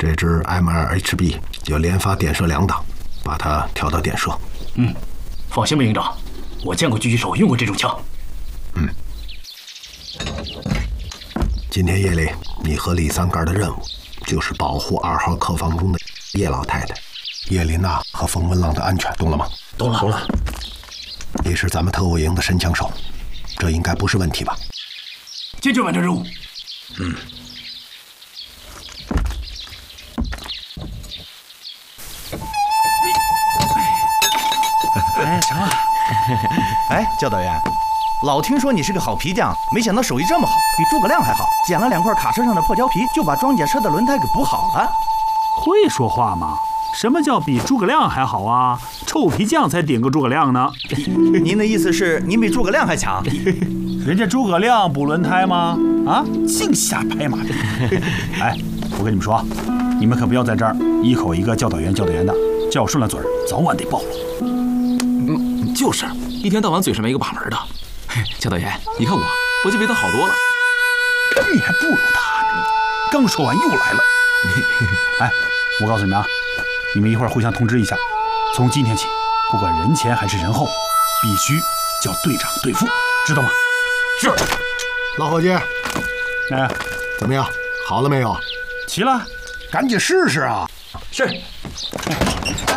这支 M2HB 有连发点射2档，把它调到点射。 放心吧，营长，我见过狙击手用过这种枪。 今天夜里，你和李三干的任务就是保护2号客房中的叶老太太、叶琳娜和冯文浪的安全，懂了吗？ 懂了。 你是咱们特务营的神枪手，这应该不是问题吧？ 坚决完成任务。 哎，成了。哎，教导员，老听说你是个好皮匠，没想到手艺这么好，比诸葛亮还好。捡了2块卡车上的破胶皮，就把装甲车的轮胎给补好了。 会说话吗？什么叫比诸葛亮还好啊？臭皮匠才顶个诸葛亮呢。 您的意思是您比诸葛亮还强？ 人家诸葛亮补轮胎吗？啊，净瞎拍马屁！哎，我跟你们说，你们可不要在这儿一口一个教导员的，叫顺了嘴儿，早晚得暴露。 就是，一天到晚嘴上没个把门的。教导员，你看我就比他好多了。 你还不如他呢！刚说完又来了。哎，我告诉你们啊，你们一会儿互相通知一下，从今天起，不管人前还是人后，必须叫队长对付，知道吗？ 是。 老伙计， 哎， 怎么样？好了没有？ 齐了， 赶紧试试啊！ 是。